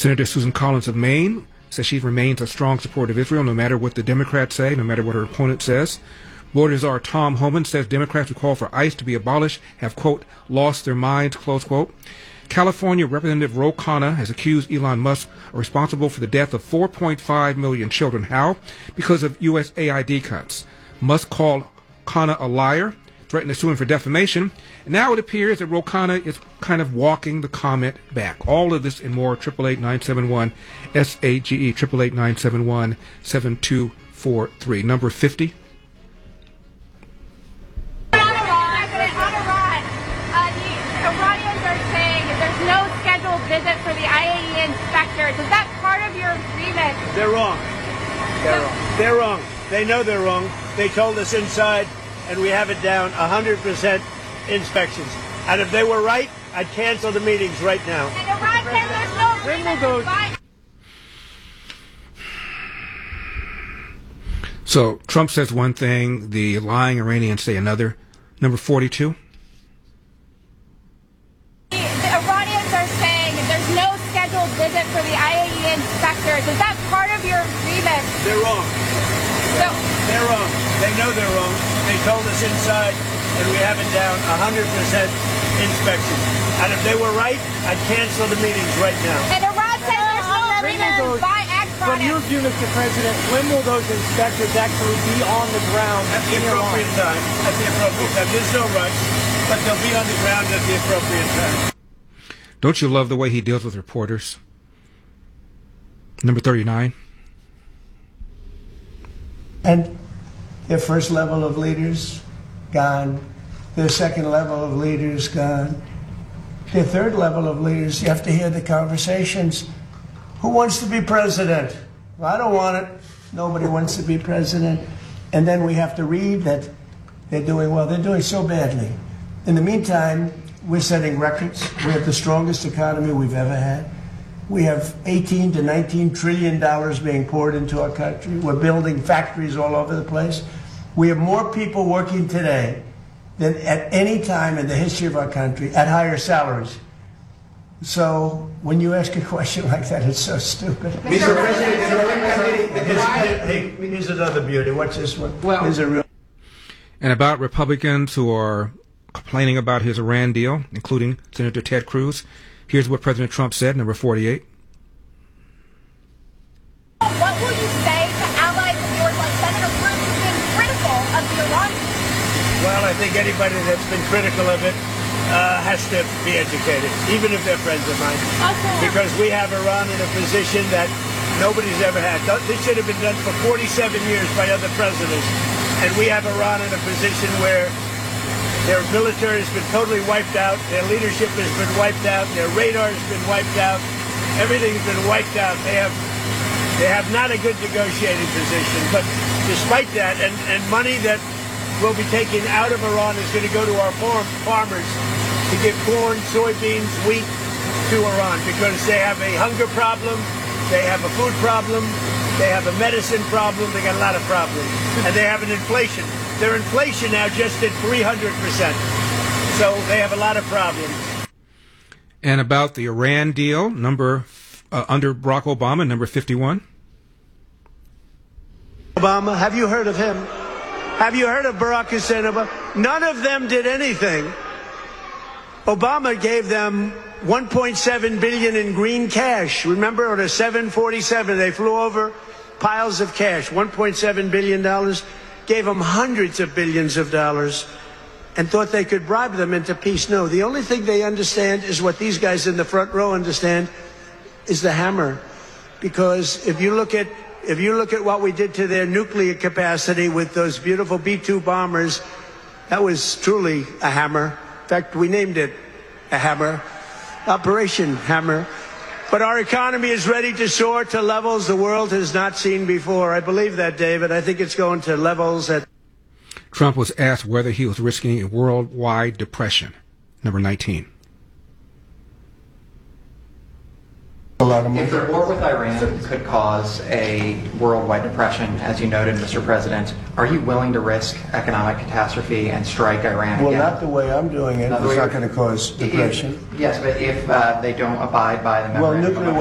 Senator Susan Collins of Maine says she remains a strong supporter of Israel, no matter what the Democrats say, no matter what her opponent says. Border Czar Tom Homan says Democrats who call for ICE to be abolished have, quote, lost their minds, close quote. California Representative Ro Khanna has accused Elon Musk of responsible for the death of 4.5 million children. How? Because of USAID cuts. Musk called Khanna a liar, threatened to sue him for defamation. And now it appears that Ro Khanna is kind of walking the comment back. All of this and more, 888-971-SAGE, 888-971-7243. Number 50. Visit for the IAEA inspectors. Is that part of your agreement? They're wrong. They're wrong. They know they're wrong. They told us inside, and we have it down, 100% inspections. And if they were right, I'd cancel the meetings right now. And Iran says there's no agreement. So Trump says one thing, the lying Iranians say another. Number 42. Visit for the IAEA inspectors. Is that part of your agreement? They're wrong. They're wrong. They know they're wrong. They told us inside, and we have it down, 100% inspections. And if they were right, I'd cancel the meetings right now. And Iran says there's no agreement by X From your view, Mr. President, when will those inspectors actually be on the ground? At the appropriate time. At the appropriate time. There's no rush, but they'll be on the ground at the appropriate time. Don't you love the way he deals with reporters? Number 39. And their first level of leaders, gone. Their second level of leaders, gone. Their third level of leaders, you have to hear the conversations. Who wants to be president? Well, I don't want it. Nobody wants to be president. And then we have to read that they're doing well. They're doing so badly. In the meantime, we're setting records. We have the strongest economy we've ever had. We have $18 to $19 trillion being poured into our country. We're building factories all over the place. We have more people working today than at any time in the history of our country at higher salaries. So when you ask a question like that, it's so stupid. Mr. President, here's another beauty. Watch this one. Well, here's a real. And about Republicans who are complaining about his Iran deal, including Senator Ted Cruz. Here's what President Trump said, number 48. What will you say to allies of yours like Senator Cruz who's been critical of the Iran? Well, I think anybody that's been critical of it has to be educated, even if they're friends of mine. Because we have Iran in a position that nobody's ever had. This should have been done for 47 years by other presidents. And we have Iran in a position where their military has been totally wiped out. Their leadership has been wiped out. Their radar has been wiped out. Everything's been wiped out. They have not a good negotiating position. But despite that, and money that will be taken out of Iran is going to go to our farmers to give corn, soybeans, wheat to Iran because they have a hunger problem, they have a food problem, they have a medicine problem, they got a lot of problems. And they have an inflation. Their inflation now just at 300%. So they have a lot of problems. And about the Iran deal, under Barack Obama, number 51. Obama, have you heard of him? Have you heard of Barack Hussein Obama? None of them did anything. Obama gave them $1.7 billion in green cash. Remember, on a 747, they flew over piles of cash, $1.7 billion. Gave them hundreds of billions of dollars and thought they could bribe them into peace. No, the only thing they understand is what these guys in the front row understand is the hammer. Because if you look at what we did to their nuclear capacity with those beautiful B-2 bombers, that was truly a hammer. In fact, we named it a hammer, Operation Hammer. But our economy is ready to soar to levels the world has not seen before. I believe that, David. I think it's going to levels that... Trump was asked whether he was risking a worldwide depression. Number 19. If the war with Iran could cause a worldwide depression, as you noted, Mr. President, are you willing to risk economic catastrophe and strike Iran Well, again? not the way I'm doing it. It's not going to cause depression. Yes, but if they don't abide by the memorandum Well, nuclear